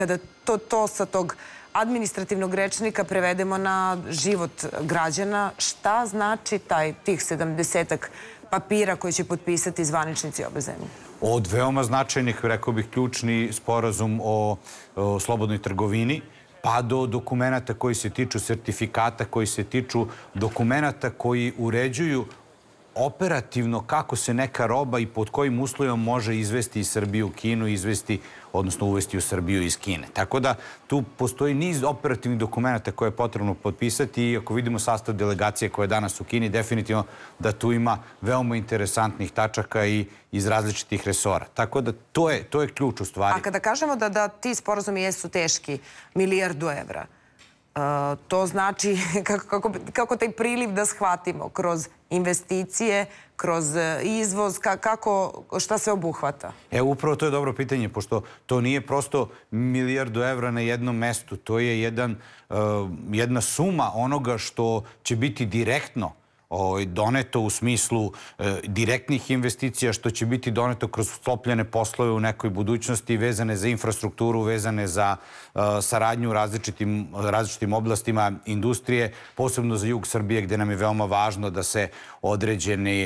Kada to sa tog administrativnog rečnika prevedemo na život građana, šta znači tih 70-ak papira koji će potpisati zvaničnici obe zemlje? Od veoma značajnih, rekao bih, ključni sporazum o slobodnoj trgovini, pa do dokumenta koji se tiču sertifikata, koji se tiču dokumenta koji uređuju operativno kako se neka roba i pod kojim uslovima može izvesti iz Srbije u Kinu, odnosno uvesti u Srbiju iz Kine. Tako da tu postoji niz operativnih dokumenta koje je potrebno potpisati i ako vidimo sastav delegacije koja je danas u Kini, definitivno da tu ima veoma interesantnih tačaka i iz različitih resora. Tako da to je ključ u stvari. A kada kažemo da ti sporazumi jesu teški €1.000.000, to znači kako taj priliv da shvatimo kroz investicije, kroz izvoz, šta se obuhvata? Upravo to je dobro pitanje, pošto to nije prosto €1.000.000 na jednom mestu. To je jedna suma onoga što će biti direktno doneto u smislu direktnih investicija, što će biti doneto kroz sklopljene poslove u nekoj budućnosti vezane za infrastrukturu, vezane za saradnju u različitim oblastima industrije, posebno za jug Srbije gde nam je veoma važno da se određeni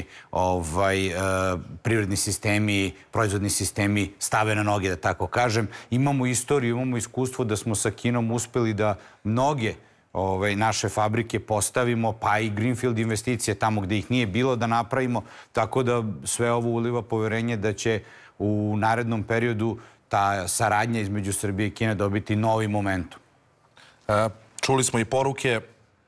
privredni sistemi, proizvodni sistemi stave na noge, da tako kažem. Imamo istoriju, imamo iskustvo da smo sa Kinom uspeli da mnoge naše fabrike postavimo, pa i greenfield investicije tamo gde ih nije bilo da napravimo, tako da sve ovo uliva poverenje da će u narednom periodu ta saradnja između Srbije i Kine dobiti novi momentum. Čuli smo i poruke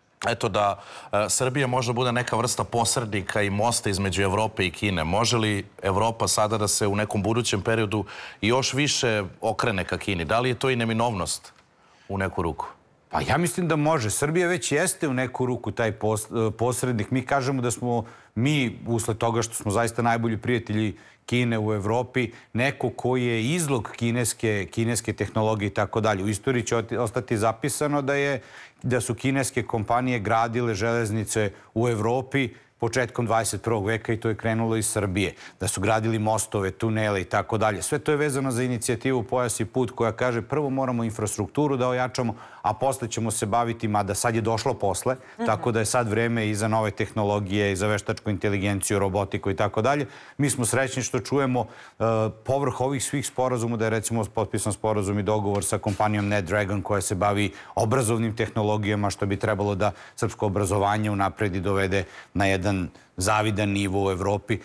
da Srbija možda bude neka vrsta posrednika i mosta između Evrope i Kine. Može li Evropa sada da se u nekom budućem periodu još više okrene ka Kini? Da li je to i neminovnost u neku ruku? Pa ja mislim da može. Srbija već jeste u neku ruku taj posrednik. Mi kažemo da smo mi, usled toga što smo zaista najbolji prijatelji Kine u Evropi, neko koji je izlog kineske tehnologije i tako dalje. U istoriji će ostati zapisano da su kineske kompanije gradile železnice u Evropi početkom 21. veka i to je krenulo iz Srbije. Da su gradili mostove, tunele i tako dalje. Sve to je vezano za inicijativu Pojas i put koja kaže prvo moramo infrastrukturu da ojačamo, a posle ćemo se baviti, mada sad je došlo posle, tako da je sad vreme i za nove tehnologije, i za veštačku inteligenciju, robotiku i tako dalje. Mi smo srećni što čujemo povrh ovih svih sporazuma da je recimo potpisan sporazum i dogovor sa kompanijom NetDragon koja se bavi obrazovnim tehnologijama, što bi trebalo da srpsko obrazovanje unapredi dovede na jedan zavidan nivo u Evropi.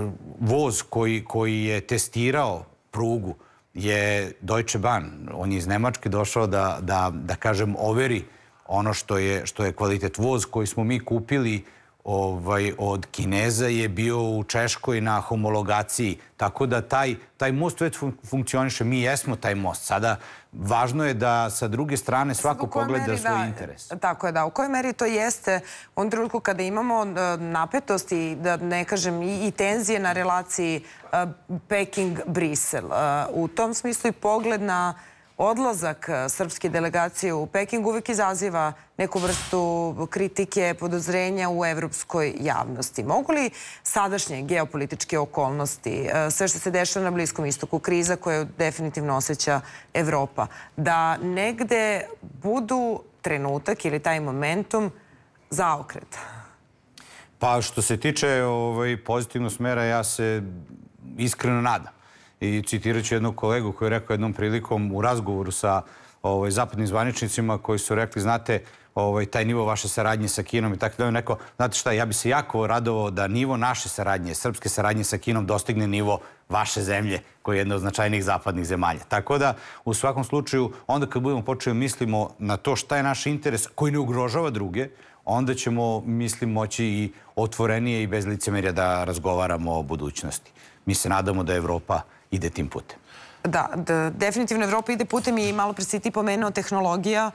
Voz koji je testirao prugu je Deutsche Bahn. On je iz Nemačke došao da kažem, overi ono što je kvalitet. Voz koji smo mi kupili od Kineza je bio u Češkoj na homologaciji. Tako da taj most već funkcioniše. Mi jesmo taj most. Sada važno je da sa druge strane svako pogleda svoj interes. Tako je, da. U kojoj meri to jeste u ovom trenutku kada imamo napetosti, da ne kažem i tenzije na relaciji Peking-Brisel. U tom smislu i pogled na odlazak srpske delegacije u Peking uvijek izaziva neku vrstu kritike, podozrenja u evropskoj javnosti. Mogu li sadašnje geopolitičke okolnosti, sve što se dešava na Bliskom istoku, kriza koju definitivno osjeća Evropa, da negde budu trenutak ili taj momentum zaokreta? Pa što se tiče pozitivnog smera, ja se iskreno nadam. I citirat ću jednog kolegu koji je rekao jednom prilikom u razgovoru sa zapadnim zvaničnicima koji su rekli, znate, taj nivo vaše saradnje sa Kinom i tako da je neko, znate šta, ja bi se jako radovao da nivo naše saradnje, srpske saradnje sa Kinom dostigne nivo vaše zemlje, koja je jedna od značajnijih zapadnih zemalja. Tako da, u svakom slučaju, onda kad budemo počeli mislimo na to šta je naš interes koji ne ugrožava druge, onda ćemo, mislim, moći i otvorenije i bez licemerja da razgovaramo o budućnosti. Mi se nadamo da Evropa ide tim putem. Da, definitivno Evropa ide putem i malo pre si ti pomenuo tehnologija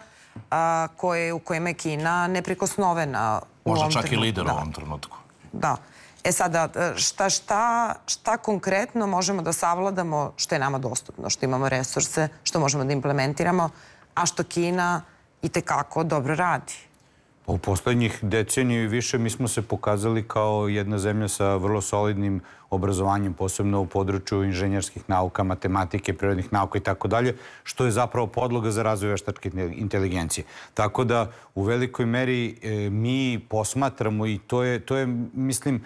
u kojima je Kina neprikosnovena. Možda čak i lider u ovom trenutku. Da. Sada, šta konkretno možemo da savladamo što je nama dostupno, što imamo resurse, što možemo da implementiramo, a što Kina itekako dobro radi? U poslednjih deceniju i više mi smo se pokazali kao jedna zemlja sa vrlo solidnim obrazovanjem, posebno u području inženjerskih nauka, matematike, prirodnih nauka i tako dalje, što je zapravo podloga za razvoj veštačke inteligencije. Tako da u velikoj meri mi posmatramo i to je mislim,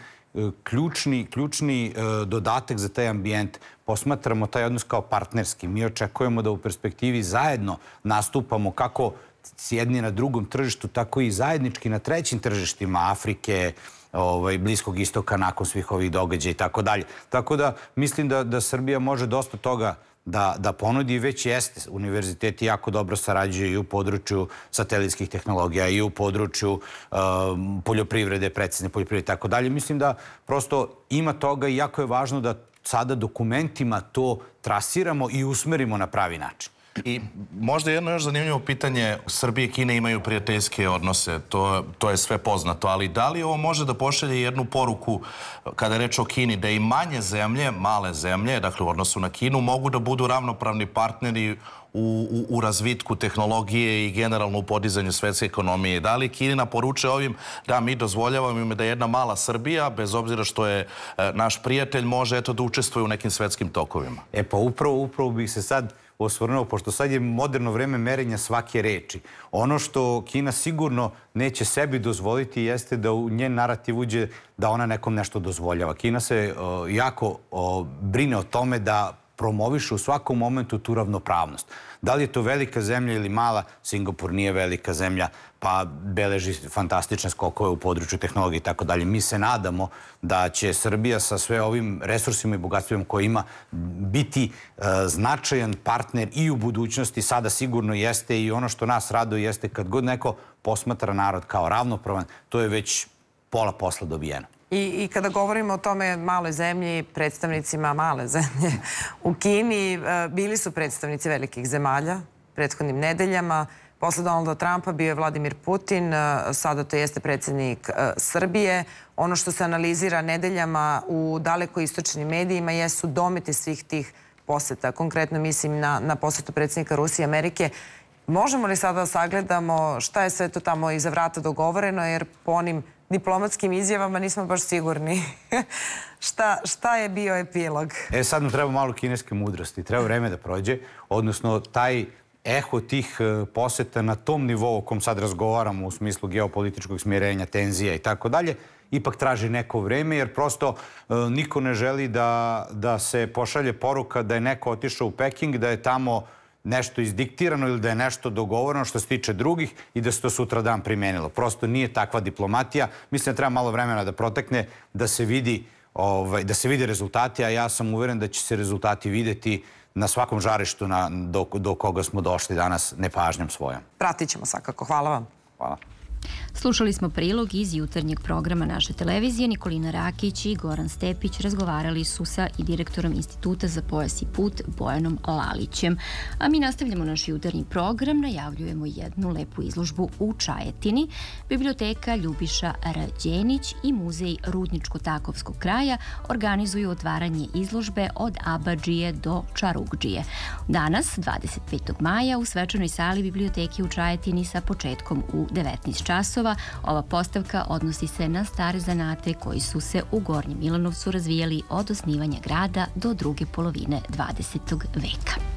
ključni dodatak za taj ambijent. Posmatramo taj odnos kao partnerski. Mi očekujemo da u perspektivi zajedno nastupamo kako jedni na drugom tržištu, tako i zajednički na trećim tržištima Afrike, Bliskog istoka nakon svih ovih događaja i tako dalje. Tako da mislim da Srbija može dosta toga da ponudi i već jeste. Univerziteti jako dobro sarađuju i u području satelitskih tehnologija i u području poljoprivrede, precizne poljoprivrede i tako dalje. Mislim da prosto ima toga i jako je važno da sada dokumentima to trasiramo i usmerimo na pravi način. I možda jedno još zanimljivo pitanje. Srbije i Kine imaju prijateljske odnose, to je sve poznato, ali da li ovo može da pošalje jednu poruku kada je reč o Kini, da i manje zemlje, male zemlje, dakle u odnosu na Kinu, mogu da budu ravnopravni partneri u razvitku tehnologije i generalno u podizanju svetske ekonomije? Da li Kina poručuje ovim da mi dozvoljavamo im da jedna mala Srbija, bez obzira što je naš prijatelj, može da učestvuje u nekim svetskim tokovima? Pa upravo bih se sad osvrnuo, pošto sad je moderno vreme merenja svake reči. Ono što Kina sigurno neće sebi dozvoliti jeste da u njen narativ uđe da ona nekom nešto dozvoljava. Kina se jako brine o tome da promoviše u svakom momentu tu ravnopravnost. Da li je to velika zemlja ili mala, Singapur nije velika zemlja, pa beleži fantastične skokove u području tehnologije i tako dalje. Mi se nadamo da će Srbija sa sve ovim resursima i bogatstvima koje ima biti značajan partner i u budućnosti. Sada sigurno jeste i ono što nas raduje jeste kad god neko posmatra narod kao ravnopravan, to je već pola posla dobijeno. I kada govorimo o tome maloj zemlji, predstavnicima male zemlje u Kini, bili su predstavnici velikih zemalja prethodnim nedeljama. Posle Donalda Trumpa bio je Vladimir Putin, sada to jeste predsjednik Srbije. Ono što se analizira nedeljama u daleko istočnim medijima jesu dometi svih tih poseta. Konkretno mislim na posetu predsjednika Rusije i Amerike. Možemo li sada da sagledamo šta je sve to tamo iza vrata dogovoreno, jer po onim diplomatskim izjavama nismo baš sigurni šta je bio epilog? Sad nam treba malo kineske mudrosti. Treba vreme da prođe, odnosno taj eho tih poseta na tom nivou o kom sad razgovaramo u smislu geopolitičkog smirenja, tenzija i tako dalje, ipak traži neko vreme, jer prosto niko ne želi da se pošalje poruka da je neko otišao u Peking, da je tamo nešto izdiktirano ili da je nešto dogovoreno što se tiče drugih i da se to sutra dan primenilo. Prosto nije takva diplomatija. Mislim da treba malo vremena da protekne, da se vidi rezultati, a ja sam uveren da će se rezultati videti na svakom žarištu do koga smo došli danas nepažnjom svojom. Pratit ćemo svakako. Hvala vam. Hvala. Slušali smo prilog iz jutarnjeg programa naše televizije. Nikolina Rakić i Goran Stepić razgovarali su sa i direktorom Instituta za pojas i put Bojanom Lalićem. A mi nastavljamo naš jutarnji program, najavljujemo jednu lepu izložbu u Čajetini. Biblioteka Ljubiša Rađenić i muzej Rudničko-Takovskog kraja organizuju otvaranje izložbe od Abadžije do Čarugdžije. Danas, 25. maja, u svečanoj sali biblioteke u Čajetini sa početkom u 19 časova. Ova postavka odnosi se na stare zanate koji su se u Gornjem Milanovcu razvijali od osnivanja grada do druge polovine 20. veka.